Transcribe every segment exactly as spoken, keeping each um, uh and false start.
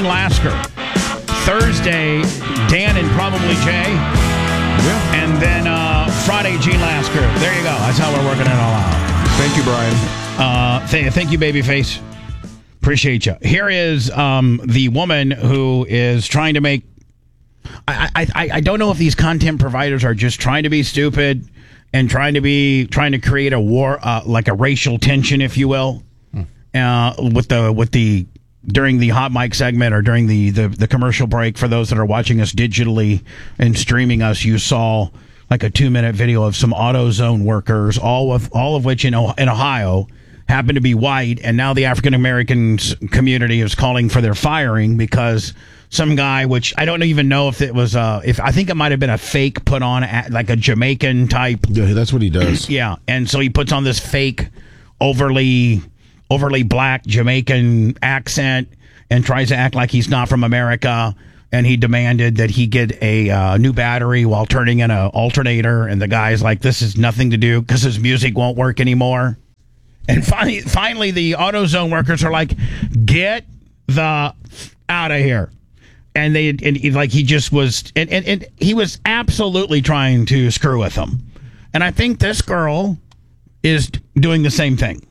Lasker. Thursday, Dan and probably Jay. Yeah. And then uh, Friday, Gene Lasker. There you go. That's how we're working it all out. Thank you, Brian. Uh, th- thank you, babyface. Appreciate you. Here is um, the woman who is trying to make... I, I, I, I don't know if these content providers are just trying to be stupid and trying to be trying to create a war, uh, like a racial tension, if you will, hmm. uh, with the with the... during the hot mic segment or during the, the, the commercial break. For those that are watching us digitally and streaming us, you saw like a two minute video of some AutoZone workers, all of all of which in in Ohio happen to be white, and now the African American community is calling for their firing because some guy, which I don't even know if it was uh if I think it might have been a fake put on at, like a Jamaican type. Yeah, that's what he does. Yeah, and so he puts on this fake overly. overly black Jamaican accent and tries to act like he's not from America. And he demanded that he get a uh, new battery while turning in an alternator. And the guy's like, this has nothing to do because his music won't work anymore. And finally, finally, the AutoZone workers are like, get the out of here. And they, and he, like, he just was, and, and, and he was absolutely trying to screw with them. And I think this girl is doing the same thing.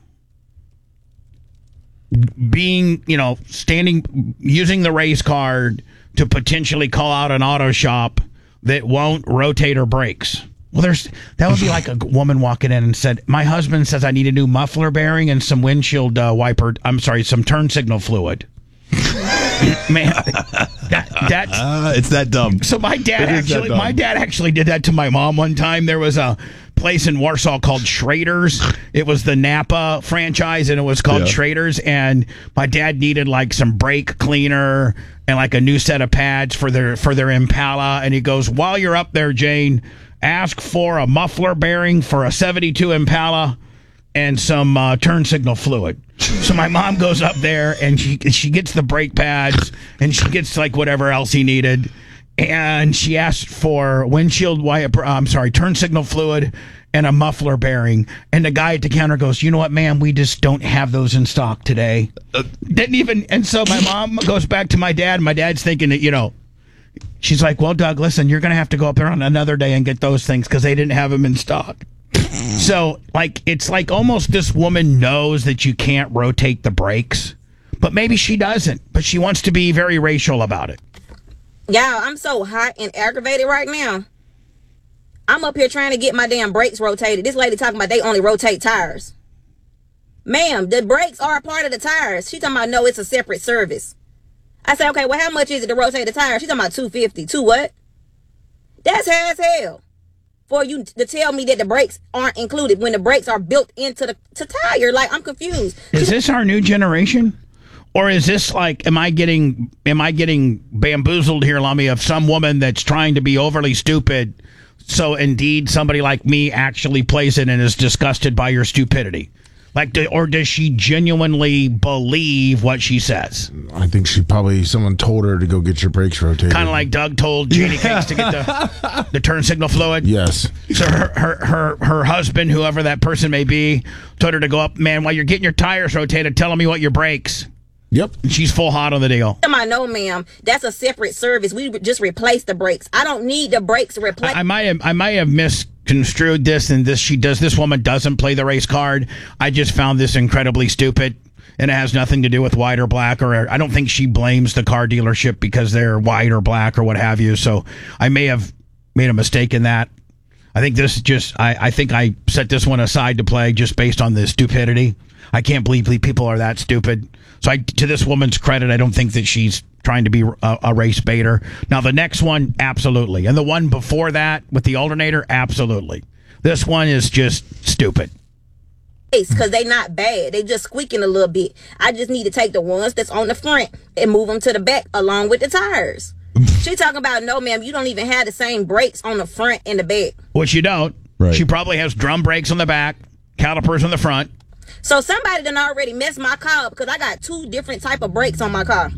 Being, you know, standing, using the race card to potentially call out an auto shop that won't rotate her brakes. Well, there's that would be like a woman walking in and said, my husband says I need a new muffler bearing and some windshield uh, wiper. I'm sorry, some turn signal fluid. Man, that that's uh, it's that dumb. So my dad actually, my dad actually did that to my mom one time. There was a place in Warsaw called Schrader's. It was the Napa franchise, and it was called yeah. Schrader's. And my dad needed like some brake cleaner and like a new set of pads for their for their Impala. And he goes, while you're up there, Jane, ask for a muffler bearing for a seventy-two Impala and some uh, turn signal fluid. So my mom goes up there and she she gets the brake pads and she gets like whatever else he needed. And she asked for windshield wiper, I'm sorry, turn signal fluid and a muffler bearing. And the guy at the counter goes, you know what, ma'am, we just don't have those in stock today. Uh, Didn't even, and so my mom goes back to my dad. And my dad's thinking that, you know, she's like, well, Doug, listen, you're going to have to go up there on another day and get those things because they didn't have them in stock. So, like, it's like almost this woman knows that you can't rotate the brakes, but maybe she doesn't. But she wants to be very racial about it. Y'all, I'm so hot and aggravated right now. I'm up here trying to get my damn brakes rotated. This lady talking about they only rotate tires. Ma'am, the brakes are a part of the tires. She talking about, no, it's a separate service. I say, okay, well, how much is it to rotate the tires? She talking about two fifty. Two what? That's high as hell. For you to tell me that the brakes aren't included when the brakes are built into the to tire. Like, I'm confused. Is this our new generation? Or is this like, am I getting am I getting bamboozled here, Lummy, of some woman that's trying to be overly stupid, so indeed somebody like me actually plays it and is disgusted by your stupidity? Like, do, or does she genuinely believe what she says? I think she probably, someone told her to go get your brakes rotated. Kind of like Doug told Jeannie Cakes to get the, the turn signal fluid? Yes. So her, her, her, her husband, whoever that person may be, told her to go up, man, while you're getting your tires rotated, tell me what your brakes. Yep. And she's full hot on the deal. I know, ma'am. That's a separate service. We just replace the brakes. I don't need the brakes replaced. I, I might have I might have misconstrued this, and this she does this woman doesn't play the race card. I just found this incredibly stupid, and it has nothing to do with white or black, or I don't think she blames the car dealership because they're white or black or what have you. So I may have made a mistake in that. I think this just I, I think I set this one aside to play just based on the stupidity. I can't believe people are that stupid. So I, to this woman's credit, I don't think that she's trying to be a, a race baiter. Now, the next one, absolutely. And the one before that with the alternator, absolutely. This one is just stupid. Because they not bad. They just squeaking a little bit. I just need to take the ones that's on the front and move them to the back along with the tires. She talking about, no, ma'am, you don't even have the same brakes on the front and the back. Which you don't. Right. She probably has drum brakes on the back, calipers on the front. So somebody done already messed my car up because I got two different type of brakes on my car.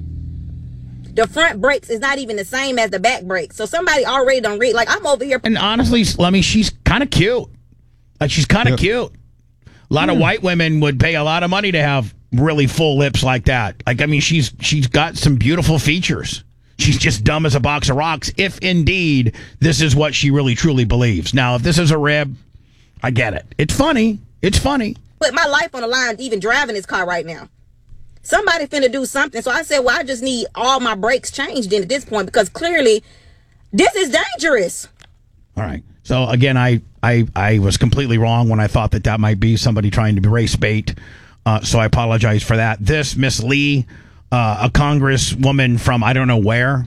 The front brakes is not even the same as the back brakes. So somebody already done read. Like, I'm over here. And honestly, Lemmy, she's kind of cute. Like, she's kind of yep. cute. A lot mm. of white women would pay a lot of money to have really full lips like that. Like, I mean, she's she's got some beautiful features. She's just dumb as a box of rocks, if indeed this is what she really truly believes. Now, if this is a rib, I get it. It's funny. It's funny. Put my life on the line even driving this car right now. Somebody finna do something. So I said, well, I just need all my brakes changed in at this point, because clearly this is dangerous. All right. So, again, I, I, I was completely wrong when I thought that that might be somebody trying to be race bait. Uh, so I apologize for that. This, Miss Lee, uh, a congresswoman from I don't know where,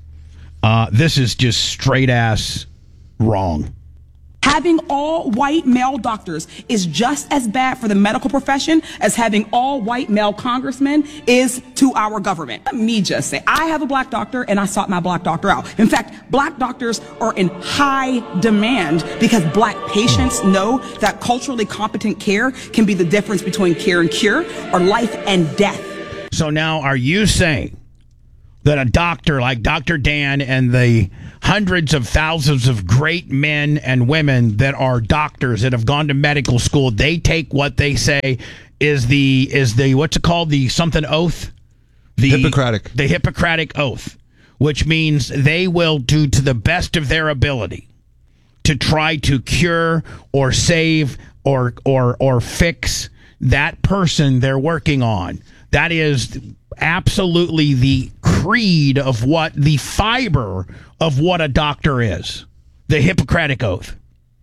uh, this is just straight-ass wrong. Having all white male doctors is just as bad for the medical profession as having all white male congressmen is to our government. Let me just say, I have a black doctor and I sought my black doctor out. In fact, black doctors are in high demand because black patients know that culturally competent care can be the difference between care and cure, or life and death. So now are you saying that a doctor like Doctor Dan and the hundreds of thousands of great men and women that are doctors that have gone to medical school, they take what they say is the, is the what's it called, the something oath? The Hippocratic. The Hippocratic oath, which means they will do to the best of their ability to try to cure or save or or or fix that person they're working on. That is absolutely the creed of what the fiber of what a doctor is. The Hippocratic Oath.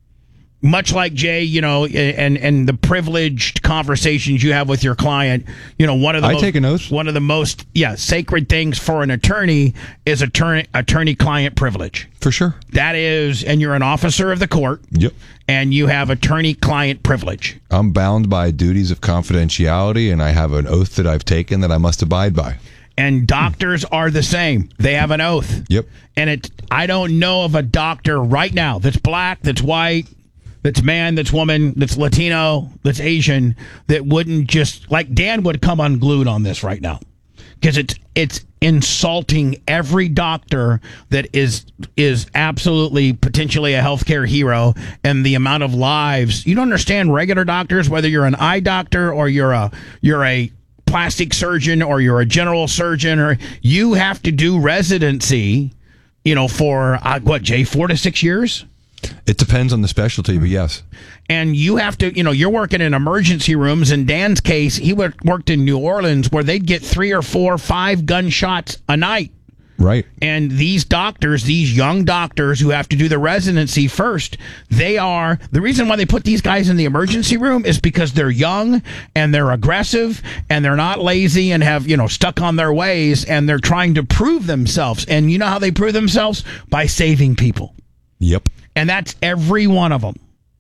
Much like Jay, you know, and and the privileged conversations you have with your client, you know, one of the I most, take an oath. One of the most, yeah, sacred things for an attorney is attorney attorney-client privilege. For sure. That is, and you're an officer of the court. Yep. And you have attorney-client privilege. I'm bound by duties of confidentiality, and I have an oath that I've taken that I must abide by. And doctors are the same. They have an oath. Yep. And it, I don't know of a doctor right now that's black, that's white, that's man, that's woman, that's Latino, that's Asian, that wouldn't just, like Dan would come unglued on this right now. Because it's it's insulting every doctor that is is absolutely potentially a healthcare hero, and the amount of lives. You don't understand regular doctors, whether you're an eye doctor or you're a you're a plastic surgeon or you're a general surgeon, or you have to do residency, you know, for uh, what, Jay, four to six years? It depends on the specialty, but yes. And you have to, you know, you're working in emergency rooms. In Dan's case, he worked in New Orleans where they'd get three or four, five gunshots a night. Right. And these doctors, these young doctors who have to do the residency first, they are, the reason why they put these guys in the emergency room is because they're young and they're aggressive and they're not lazy and have, you know, stuck on their ways, and they're trying to prove themselves. And you know how they prove themselves? By saving people. Yep. And that's every one of them.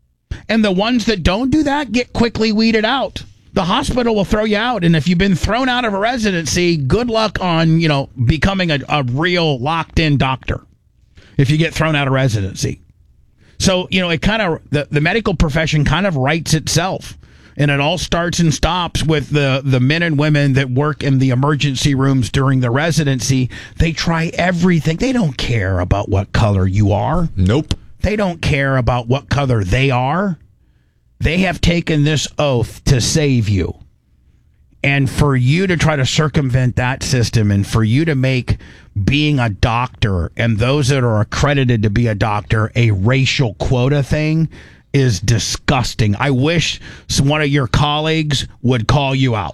And the ones that don't do that get quickly weeded out. The hospital will throw you out. And if you've been thrown out of a residency, good luck on, you know, becoming a, a real locked-in doctor if you get thrown out of residency. So, you know, it kind of, the, the medical profession kind of writes itself. And it all starts and stops with the, the men and women that work in the emergency rooms during the residency. They try everything. They don't care about what color you are. Nope. They don't care about what color they are. They have taken this oath to save you. And for you to try to circumvent that system, and for you to make being a doctor and those that are accredited to be a doctor a racial quota thing is disgusting. I wish one of your colleagues would call you out.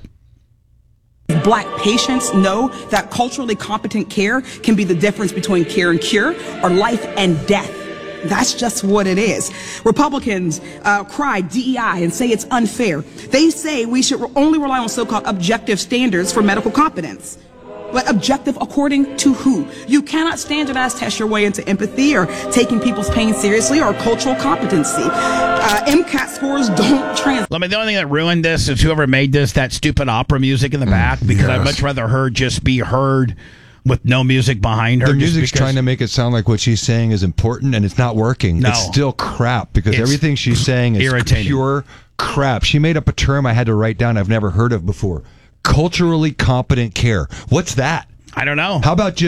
Black patients know that culturally competent care can be the difference between care and cure, or life and death. That's just what it is. Republicans uh, cry D E I and say it's unfair. They say we should only rely on so-called objective standards for medical competence. But objective according to who? You cannot standardize test your way into empathy or taking people's pain seriously or cultural competency. Uh, MCAT scores don't translate. I mean, the only thing that ruined this is whoever made this, that stupid opera music in the back, because yes. I'd much rather her just be heard with no music behind her. The music's trying to make it sound like what she's saying is important, and it's not working. No. It's still crap, because It's everything she's saying is irritating. Pure crap. She made up a term I had to write down I've never heard of before. Culturally competent care. What's that? I don't know. How about just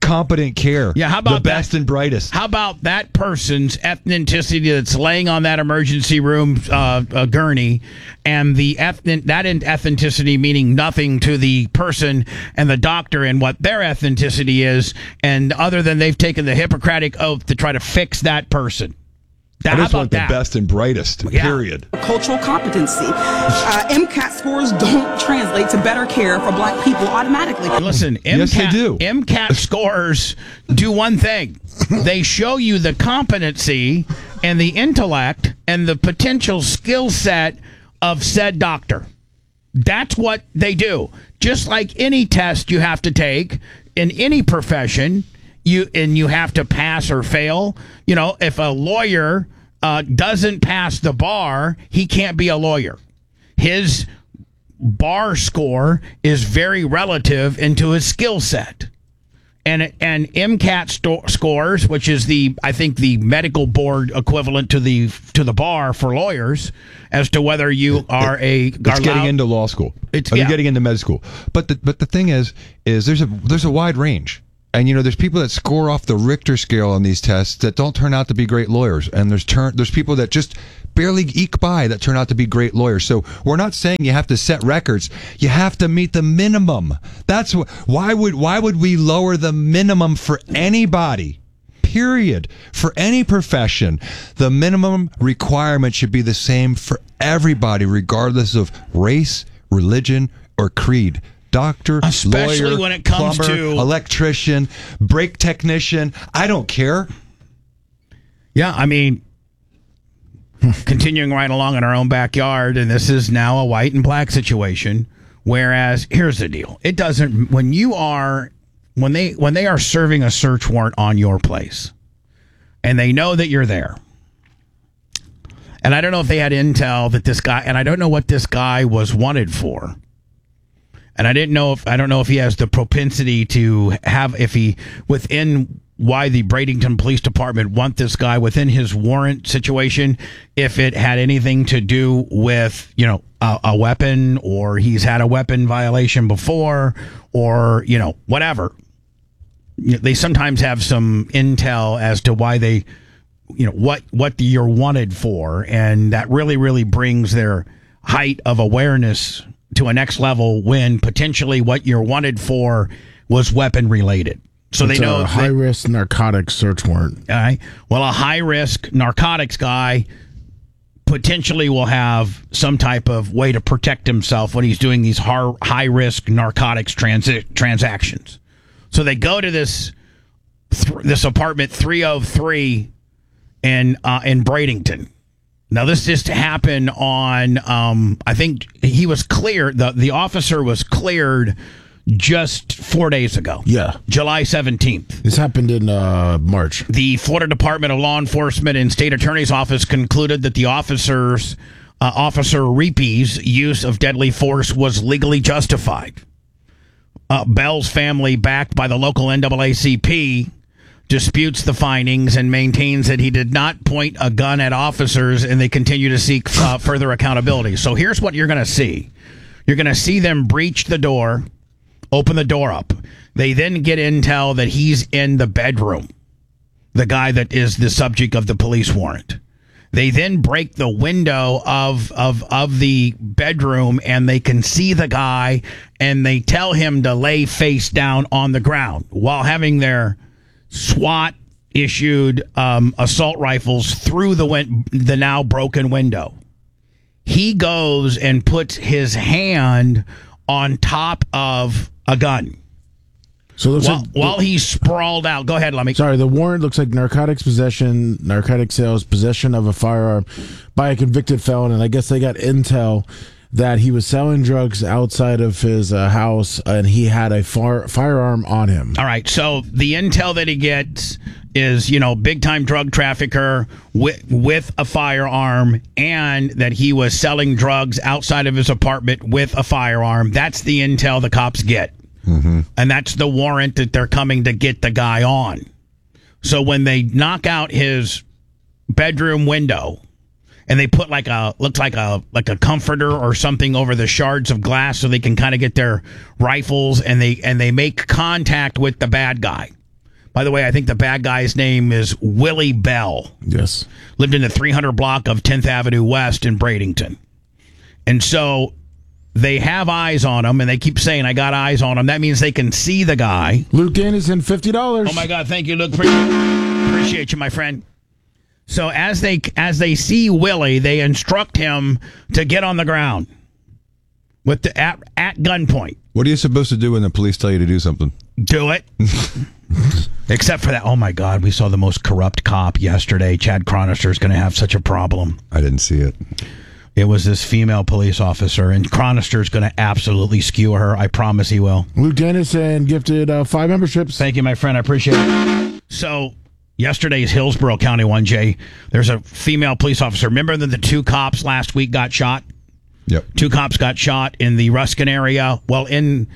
competent care. Yeah, how about the best that? and brightest? How about that person's ethnicity that's laying on that emergency room uh, uh, gurney, and the ethnic that ethnicity meaning nothing to the person and the doctor and what their ethnicity is, and other than they've taken the Hippocratic oath to try to fix that person. I How just about want the that? best and brightest, Yeah. period. Cultural competency. Uh, MCAT scores don't translate to better care for black people automatically. Listen, MCAT, Yes, they do. MCAT scores do one thing. They show you the competency and the intellect and the potential skill set of said doctor. That's what they do. Just like any test you have to take in any profession, you and you have to pass or fail. You know, if a lawyer uh, doesn't pass the bar, he can't be a lawyer. His bar score is very relative into his skill set. And and MCAT sto- scores, which is the I think the medical board equivalent to the to the bar for lawyers, as to whether you are a It's getting allowed- into law school. It's- Or they're yeah. getting into med school. But the but the thing is, is there's a there's a wide range. And you know, there's people that score off the Richter scale on these tests that don't turn out to be great lawyers, and there's turn there's people that just barely eke by that turn out to be great lawyers. So we're not saying you have to set records; you have to meet the minimum. That's wh- why would why would we lower the minimum for anybody? Period. For any profession, the minimum requirement should be the same for everybody, regardless of race, religion, or creed. Doctor, Especially lawyer, when it comes plumber, to- electrician, brake technician. I don't care. Yeah, I mean, continuing right along in our own backyard, and this is now a white and black situation. Whereas, here's the deal: it doesn't when you are when they when they are serving a search warrant on your place, and they know that you're there. And I don't know if they had intel that this guy, and I don't know what this guy was wanted for. And I didn't know if I don't know if he has the propensity to have if he within why the Bradenton Police Department want this guy within his warrant situation, if it had anything to do with, you know, a, a weapon, or he's had a weapon violation before, or, you know, whatever. You know, they sometimes have some intel as to why they, you know, what what you're wanted for, and that really really brings their height of awareness to a next level when potentially what you're wanted for was weapon related. So It's they know a that- high risk narcotics search warrant. all right. Well, a high risk narcotics guy potentially will have some type of way to protect himself when he's doing these high risk narcotics transi- transactions. So they go to this th- this apartment three oh three in uh, in Bradenton. Now, this just happened on, um, I think he was cleared, the, the officer was cleared just four days ago. Yeah. July seventeenth. This happened in uh, March. The Florida Department of Law Enforcement and State Attorney's Office concluded that the officers, uh, Officer Reepe's use of deadly force was legally justified. Uh, Bell's family, backed by the local N double A C P, disputes the findings and maintains that he did not point a gun at officers, and they continue to seek uh, further accountability. So here's what you're going to see. You're going to see them breach the door, open the door up. They then get intel that he's in the bedroom, the guy that is the subject of the police warrant. They then break the window of, of, of the bedroom, and they can see the guy, and they tell him to lay face down on the ground while having their SWAT issued um, assault rifles through the win- the now broken window. He goes and puts his hand on top of a gun So it looks while, like while he's sprawled out. Go ahead, let me. Sorry, the warrant looks like narcotics possession, narcotic sales, possession of a firearm by a convicted felon, and I guess they got intel that he was selling drugs outside of his uh, house, and he had a far- firearm on him. All right, so the intel that he gets is, you know, big time drug trafficker with with a firearm, and that he was selling drugs outside of his apartment with a firearm. That's the intel the cops get. Mm-hmm. And that's the warrant that they're coming to get the guy on. So when they knock out his bedroom window and they put like a looks like a like a comforter or something over the shards of glass so they can kind of get their rifles, and they and they make contact with the bad guy. By the way, I think the bad guy's name is Willie Bell. Yes. Lived in the three hundred block of tenth Avenue West in Bradenton. And so they have eyes on him, and they keep saying, I got eyes on him. That means they can see the guy. Luke Dennison, fifty dollars. Oh, my God. Thank you, Luke. Appreciate, appreciate you, my friend. So as they as they see Willie, they instruct him to get on the ground with the at, at gunpoint. What are you supposed to do when the police tell you to do something? Do it. Except for that. Oh, my God. We saw the most corrupt cop yesterday. Chad Chronister is going to have such a problem. I didn't see it. It was this female police officer, and Chronister is going to absolutely skewer her. I promise he will. Luke Dennison gifted uh, five memberships. Thank you, my friend. I appreciate it. So yesterday's Hillsborough County one, Jay, there's a female police officer. Remember that the two cops last week got shot? Yep. Two cops got shot in the Ruskin area. Well, in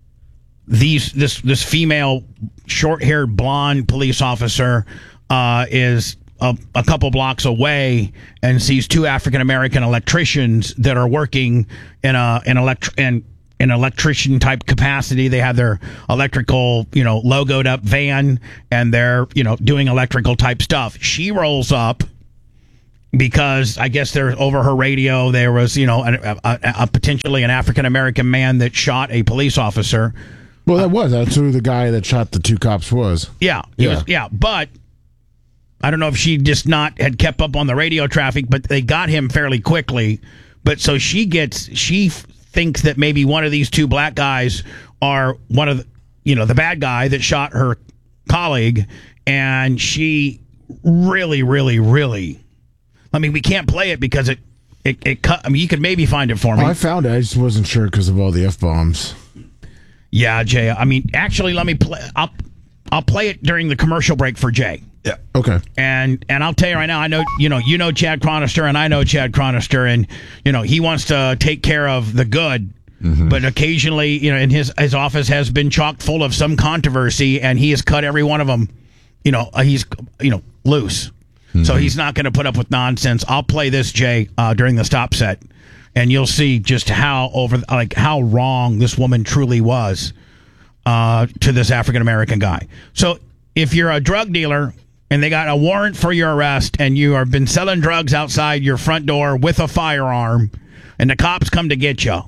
these this this female short-haired blonde police officer uh, is a, a couple blocks away and sees two African-American electricians that are working in a an elect in an electrician type capacity. They have their electrical, you know, logoed up van, and they're, you know, doing electrical type stuff. She rolls up because I guess there over her radio there was, you know, a, a, a potentially an African-American man that shot a police officer. Well, that was. That's who the guy that shot the two cops was. Yeah. He Yeah. was, yeah. But I don't know if she just not had kept up on the radio traffic, but they got him fairly quickly. But so she gets, she f- thinks that maybe one of these two black guys are one of the, you know, the bad guy that shot her colleague. And she really, really, really, I mean, we can't play it because it, it, it cut. I mean, you could maybe find it for me. Oh, I found it. I just wasn't sure because of all the F-bombs. Yeah, Jay. I mean, actually, let me play. I'll I'll play it during the commercial break for Jay. Yeah. Okay. And and I'll tell you right now, I know you know you know Chad Chronister, and I know Chad Chronister, and you know he wants to take care of the good, mm-hmm. but occasionally, you know, in his his office has been chock full of some controversy, and he has cut every one of them. You know, uh, he's you know loose, mm-hmm. so he's not going to put up with nonsense. I'll play this, Jay, uh, during the stop set. And you'll see just how over, like how wrong this woman truly was uh, to this African American guy. So if you're a drug dealer and they got a warrant for your arrest and you have been selling drugs outside your front door with a firearm, and the cops come to get you,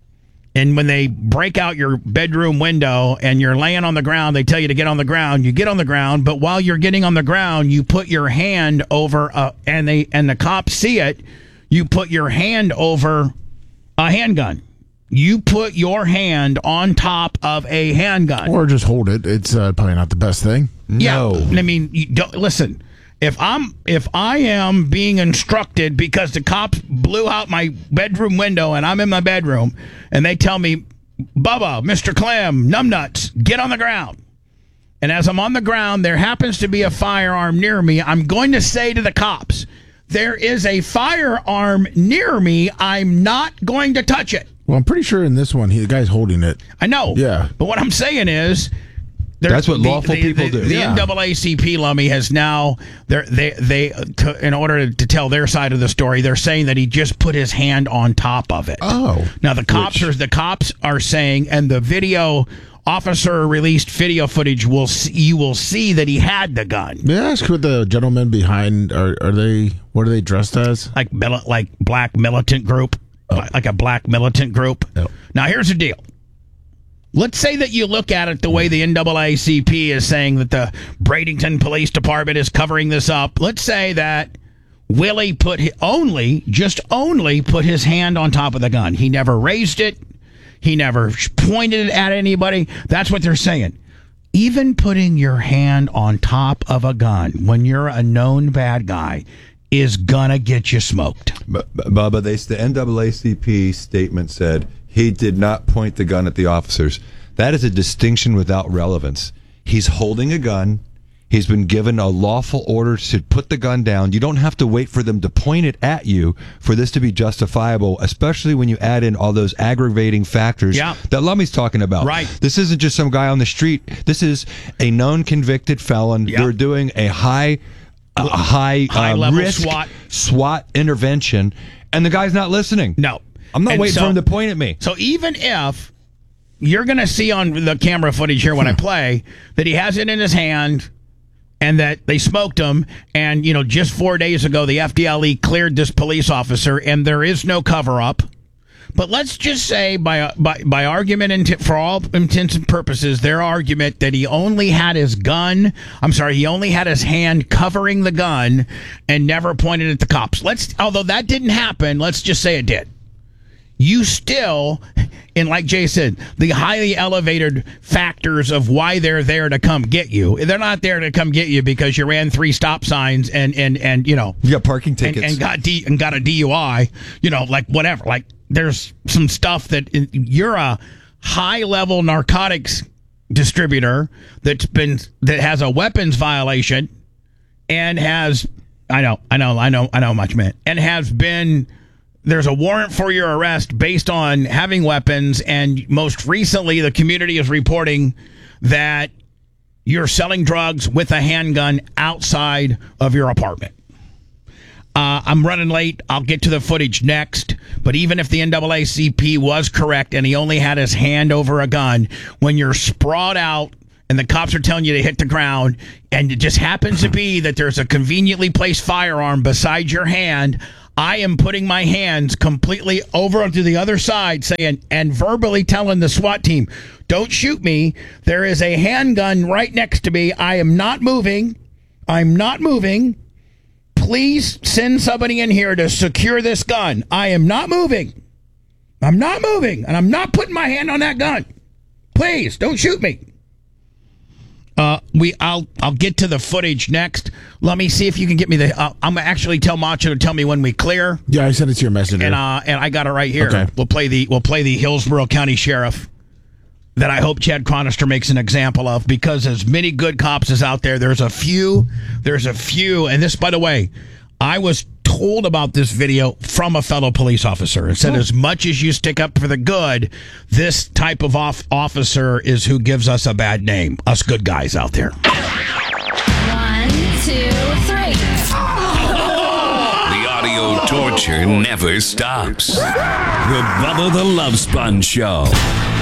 and when they break out your bedroom window and you're laying on the ground, they tell you to get on the ground. You get on the ground, but while you're getting on the ground, you put your hand over, uh, and they and the cops see it. You put your hand over a handgun. You put your hand on top of a handgun. Or just hold it. It's uh, probably not the best thing. Yeah, I mean, you don't, listen. If I'm if I am being instructed because the cops blew out my bedroom window and I'm in my bedroom and they tell me, Bubba, Mister Clem, numbnuts, get on the ground. And as I'm on the ground, there happens to be a firearm near me. I'm going to say to the cops, there is a firearm near me. I'm not going to touch it. Well, I'm pretty sure in this one, he, the guy's holding it. I know. Yeah. But what I'm saying is, that's what lawful the, people the, do. The Yeah. N double A C P, Lummy, has now, they they to, in order to tell their side of the story, they're saying that he just put his hand on top of it. Oh. Now the cops Which... are the cops are saying, and the video. Officer released video footage. Will see, you will see that he had the gun. May I ask what the gentlemen behind are? Are they? What are they dressed as? Like like black militant group, oh. like a black militant group. Oh. Now here's the deal. Let's say that you look at it the way the N double A C P is saying that the Bradenton Police Department is covering this up. Let's say that Willie put his, only, just only put his hand on top of the gun. He never raised it. He never pointed it at anybody. That's what they're saying. Even putting your hand on top of a gun when you're a known bad guy is gonna get you smoked. But, Bubba, they, the N double A C P statement said he did not point the gun at the officers. That is a distinction without relevance. He's holding a gun. He's been given a lawful order to put the gun down. You don't have to wait for them to point it at you for this to be justifiable, especially when you add in all those aggravating factors yeah. that Lummy's talking about. Right. This isn't just some guy on the street. This is a known convicted felon. Yeah. They're doing a high, a high, high uh, level risk SWAT. SWAT intervention, and the guy's not listening. No. I'm not And waiting so, for him to point at me. So even if you're going to see on the camera footage here when I play that he has it in his hand and that they smoked him. And, you know, just four days ago, the F D L E cleared this police officer, and there is no cover-up. But let's just say, by by, by argument, and for all intents and purposes, their argument that he only had his gun, I'm sorry, he only had his hand covering the gun and never pointed at the cops. Let's, although that didn't happen, let's just say it did. You still, and like Jay said, the highly elevated factors of why they're there to come get you. They're not there to come get you because you ran three stop signs and, and, and you know. You got parking tickets. And, and, got D, and got a D U I, you know, like whatever. Like there's some stuff that you're a high-level narcotics distributor that's been, that has a weapons violation and has, I know, I know, I know, I know much, man, and has been... There's a warrant for your arrest based on having weapons, and most recently the community is reporting that you're selling drugs with a handgun outside of your apartment. Uh, I'm running late. I'll get to the footage next. But even if the N double A C P was correct and he only had his hand over a gun, when you're sprawled out and the cops are telling you to hit the ground, and it just happens to be that there's a conveniently placed firearm beside your hand, I am putting my hands completely over to the other side saying, and verbally telling the SWAT team, don't shoot me. There is a handgun right next to me. I am not moving. I'm not moving. Please send somebody in here to secure this gun. I am not moving. I'm not moving. And I'm not putting my hand on that gun. Please don't shoot me. Uh, we, I'll, I'll get to the footage next. Let me see if you can get me the. Uh, I'm gonna actually tell Macho to tell me when we clear. Yeah, I sent it to your messenger, and uh, and I got it right here. Okay. We'll play the, we'll play the Hillsborough County Sheriff that I hope Chad Chronister makes an example of, because as many good cops as out there, there's a few, there's a few, and this, by the way, I was told about this video from a fellow police officer. It said, oh, as much as you stick up for the good, this type of off officer is who gives us a bad name. Us good guys out there. One, two, three. The audio torture never stops. The Bubba the Love Sponge Show.